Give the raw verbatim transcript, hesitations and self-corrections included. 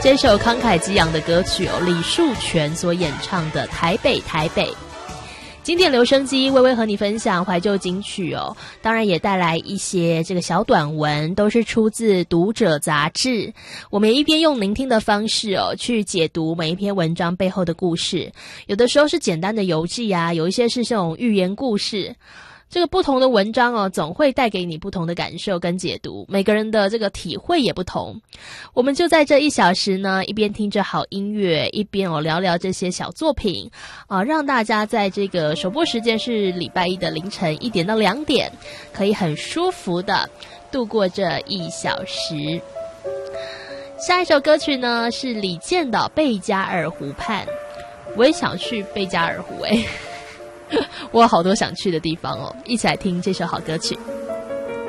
这首慷慨激昂的歌曲哦，李树全所演唱的《台北台北》。经典留声机微微和你分享怀旧金曲哦，当然也带来一些这个小短文，都是出自《读者》杂志。我们也一边用聆听的方式哦，去解读每一篇文章背后的故事。有的时候是简单的游记啊，有一些是这种寓言故事。这个不同的文章哦，总会带给你不同的感受跟解读，每个人的这个体会也不同。我们就在这一小时呢，一边听着好音乐，一边哦聊聊这些小作品啊，让大家在这个首播时间是礼拜一的凌晨一点到两点，可以很舒服的度过这一小时。下一首歌曲呢是李健的《贝加尔湖畔》，我也想去贝加尔湖诶。我有好多想去的地方哦，一起来听这首好歌曲。